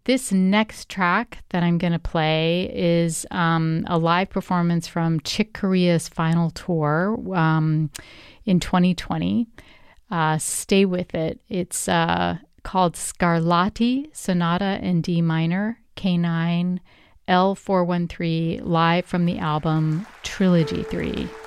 This next track that I'm going to play is a live performance from Chick Corea's final tour in 2020. Stay with it. It's called Scarlatti Sonata in D minor, K9, L413, live from the album Trilogy 3.